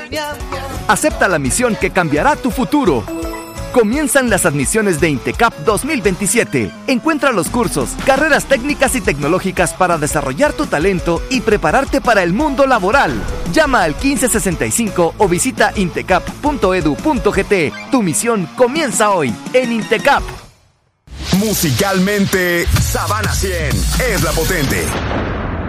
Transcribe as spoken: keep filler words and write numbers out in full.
mi amor. Acepta la misión que cambiará tu futuro. Comienzan las admisiones de INTECAP dos mil veintisiete. Encuentra los cursos, carreras técnicas y tecnológicas para desarrollar tu talento y prepararte para el mundo laboral. Llama al quince sesenta y cinco o visita intecap punto edu punto gt. Tu misión comienza hoy en INTECAP. Musicalmente, Sabana cien es la potente.